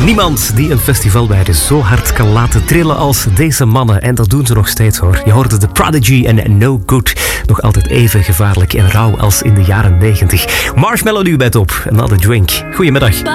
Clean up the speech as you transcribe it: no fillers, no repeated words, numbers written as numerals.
Niemand die een festivalweide zo hard kan laten trillen als deze mannen. En dat doen ze nog steeds, hoor. Je hoorde The Prodigy en No Good. Nog altijd even gevaarlijk en rauw als in de jaren 90. Marshmello nu bed op. Another Drink. Goedemiddag.